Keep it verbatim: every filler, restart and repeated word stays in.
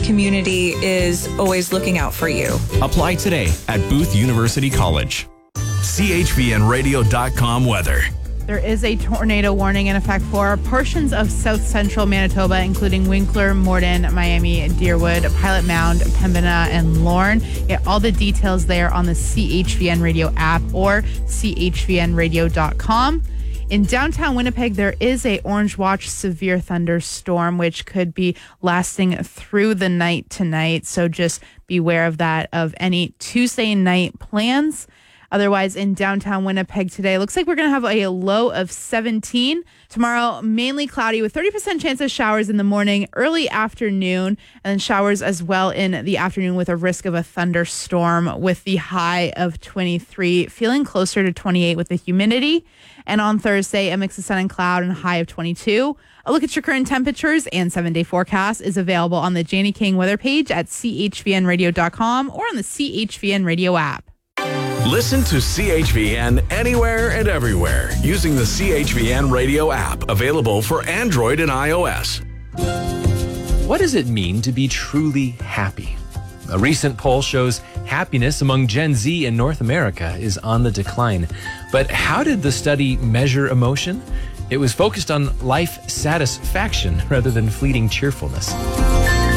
community is always looking out for you. Apply today at Booth University College. C H V N radio dot com weather. There is a tornado warning in effect for portions of south central Manitoba, including Winkler, Morden, Miami, Deerwood, Pilot Mound, Pembina, and Lorne. Get all the details there on the C H V N Radio app or C H V N radio dot com. In downtown Winnipeg, there is a orange watch severe thunderstorm, which could be lasting through the night tonight. So just beware of that, of any Tuesday night plans. Otherwise, in downtown Winnipeg today, looks like we're going to have a low of seventeen. Tomorrow, mainly cloudy with thirty percent chance of showers in the morning, early afternoon, and then showers as well in the afternoon with a risk of a thunderstorm with the high of twenty-three, feeling closer to twenty-eight with the humidity. And on Thursday, a mix of sun and cloud and a high of twenty-two. A look at your current temperatures and seven-day forecast is available on the Janie King weather page at C H V N radio dot com or on the C H V N Radio app. Listen to C H V N anywhere and everywhere using the C H V N Radio app, available for Android and iOS. What does it mean to be truly happy? A recent poll shows happiness among Gen Z in North America is on the decline. But how did the study measure emotion? It was focused on life satisfaction rather than fleeting cheerfulness.